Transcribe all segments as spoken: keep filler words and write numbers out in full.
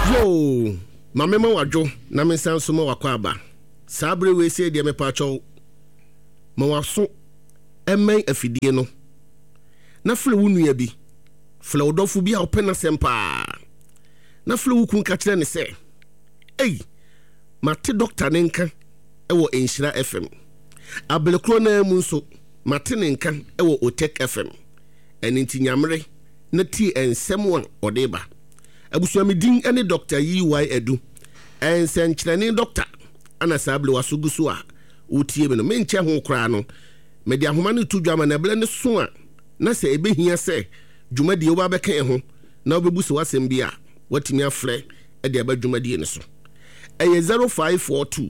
Yo, mamema wajo na mensan so ma wakwa aba. Sabre we se de me pacho. Ma waso emen afidie no. Na fle wo nua bi. Fle odofo bi a opena sempa. Na fle wo kun ka kire ne se. Ey, mate doctor ne nka ewo Enhyira F M. Abelekro na mu nso mate ne nka ewo Otek F M. Eninti nyamre na ti ensem won odeba. Abusuamidin ene Doctor E Y Edu. Ensenkyerene doctor ana sable wasugusu a utie me no menche ho kra no. Me de ahoma no tudwama na bele ne so a na se ebehia se dwumadi wo ba beka e ho na obebuso wasem bia watimi afre e de aba dwumadi ne so. Eye zero five four two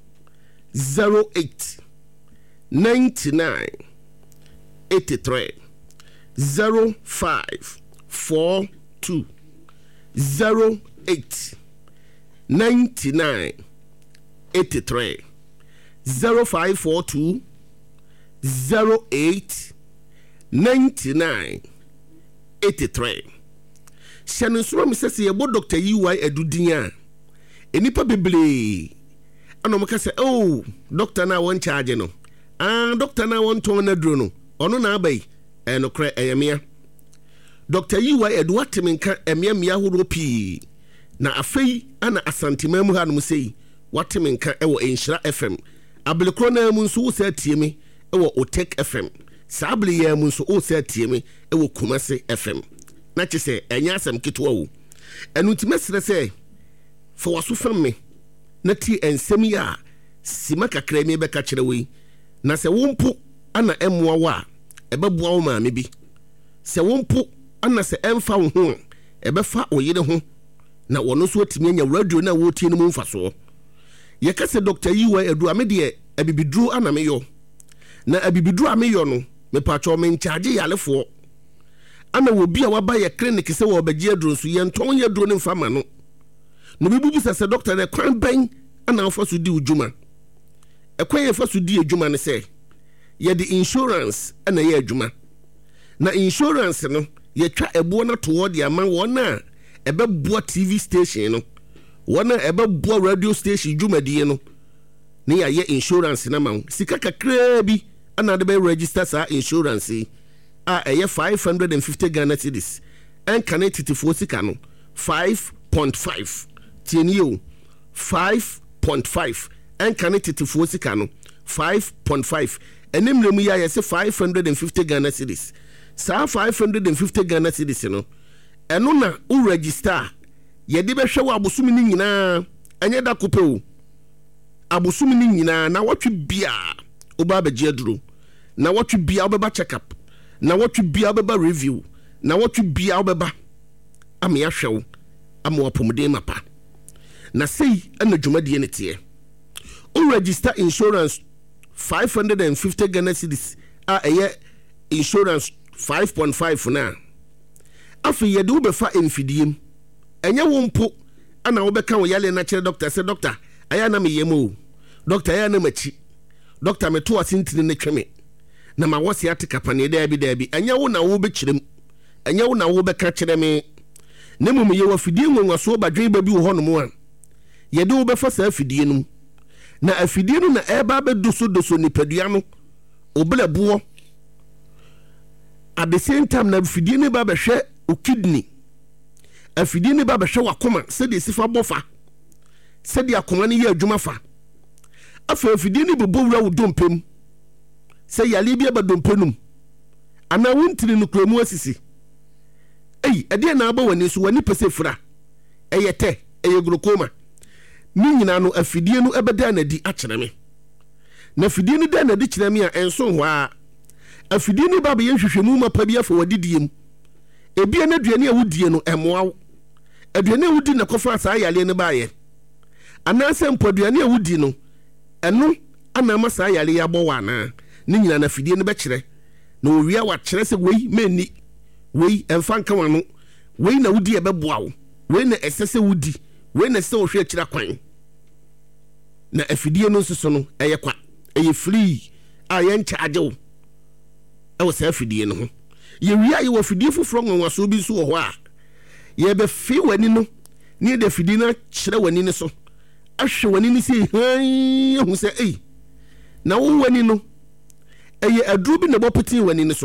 zero eight nine nine eight three zero five four two zero eight nine nine eight three zero five four two zero eight nine nine eight three. Shannon Swam says ye bo Doctor E Y Edu dinya enipa beble anomaka say oh doctor na won charge no ah doctor na won ton na duro no ono na abai e no kra eyemia Doctor E Y Edu watemenka emia mia horo pi na afei ana asantima mu ha no sei watemenka ewo Enhyira F M abelekro na mu nso wo sa tie me ewo Otek F M sabele ya mu nso wo sa tie me ewo Kumase F M na chese enya asem kitwa wo enu timesere se fo waso fam me na ti ensem ya sima kakra me beka kire we na se wompo ana emmoa wa ebeboa wo ma me bi se wompo ana se emfa wo ho ebefa oyire ho na wono so atimi anya radio na wo tie no mu mfaso ye kase Doctor E Y Edu amede abibidru ana meyo na abibidru ameyo no me pacho me charge yalefo ana wo bia waba ye clinic se wo bagye adru so ye nton ye adru ne mfama no no bibubu se doctor na kwan ben ana afa so di ujuma ekwan ye fa so di ejuma ne se ye the insurance ana ye adwuma na insurance no ye twa ebo na toward the man wona ebeboa T V station no wona ebeboa radio station dwumadie no ne ya ye insurance na ma sika kakra bi ana de be register sa insurance a eye five hundred fifty Ghana cedis en connected for sika no five point five tienio five point five en connected for sika no five point five enemremu ya yese five hundred fifty Ghana cedis sa five hundred fifty Ghana cedis no eno na u register ye de be hwe abosumi ni nyina enye da kope o abosumi ni nyina na watwe bia oba bagye aduro na watwe bia obeba check up na watwe bia obeba review na watwe bia obeba ame ahwew ame wapomde mapa na sei ena dwumade ne tie o register insurance five hundred fifty Ghana cedis a eye insurance five point five na afi ye de ubefa emfidiem enye wompo ana wobeka wo yale na kire doctor say doctor aya na me yemo doctor aya na machi doctor me to asintini ne tweme na ma wose atika pane da bi da bi enye wo na wo be kirem enye wo na wo be ka kire me ne mum ye wafidie nwanwaso badwen ba bi wo hono mo a ye de ubefa sa afidie num na afidie no na eba be doso doso nipadua no obele buo at the same time na afidie ne ba be hwe o kidney afidie ne ba be hwe wakoma se de sifa bofa se de akoma ne ye adwuma fa afa afidie ne bebo wura wo dompem se yale bia ba dompenum ana wontiri no kromu asisi ei ade na aba wani so wani pese fura eyete eye glukoma ni nyina no afidie no ebeda na di akere me na afidie no da na di kire me a enso ho a afidie ne ba be yenhwehwemu mapa bia fa wadidiem ebia na duane a wudie no emoa aduane a wudi na kofa sa yale ne baaye anase mpoduane a wudi no eno ana masa yale ya bo wana ni nyina na afidie ne be kire na owia wa kire se wei meni wei emfa nka wano wei na wudi e beboa wo wei na esese wudi wei na se ohwe kira kwan na afidie no nsoso no eye kwa eye free a yen charge wo e wo se afidie no ho ye wi aye wo afidie foforo nwanwaso bi so wo ho a ye be fi wani no ni de fidi na kyerɛ w'ani ne so ahwɛ w'ani ne sei han hu sɛ ei na wo w'ani no ɛyɛ aduru bi na bɔ pete w'ani ne so